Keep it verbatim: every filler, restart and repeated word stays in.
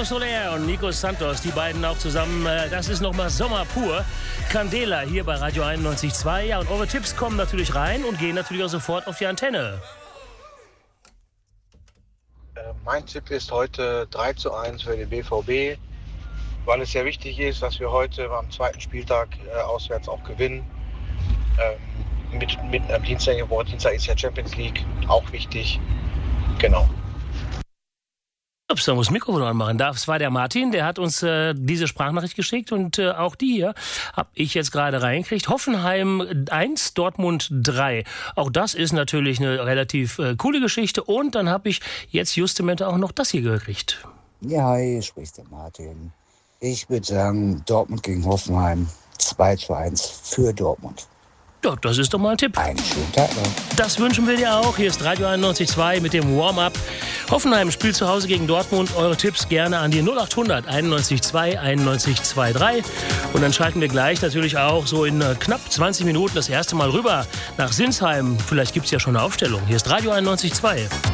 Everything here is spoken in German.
Soler und Nico Santos, die beiden auch zusammen, äh, das ist nochmal Sommer pur. Candela hier bei Radio einundneunzig Komma zwei. Ja, und eure Tipps kommen natürlich rein und gehen natürlich auch sofort auf die Antenne. Äh, mein Tipp ist heute drei zu eins für den B V B, weil es sehr wichtig ist, dass wir heute am zweiten Spieltag äh, auswärts auch gewinnen. Ähm, mit, mit am Dienstag, wo Dienstag ist ja Champions League, auch wichtig. Genau. Ups, da muss das Mikrofon anmachen. Das war der Martin, der hat uns äh, diese Sprachnachricht geschickt und äh, auch die hier habe ich jetzt gerade reingekriegt. Hoffenheim eins, Dortmund drei. Auch das ist natürlich eine relativ äh, coole Geschichte. Und dann habe ich jetzt justamente auch noch das hier gekriegt. Ja, hier spricht der Martin. Ich würde sagen, Dortmund gegen Hoffenheim zwei zu eins für Dortmund. Ja, das ist doch mal ein Tipp. Einen schönen Tag noch. Das wünschen wir dir auch. Hier ist Radio einundneunzig Komma zwei mit dem Warm-Up. Hoffenheim spielt zu Hause gegen Dortmund. Eure Tipps gerne an die null acht hundert einundneunzig Komma zwei einundneunzig Komma zwei drei. Und dann schalten wir gleich natürlich auch so in knapp zwanzig Minuten das erste Mal rüber nach Sinsheim. Vielleicht gibt es ja schon eine Aufstellung. Hier ist Radio einundneunzig Komma zwei.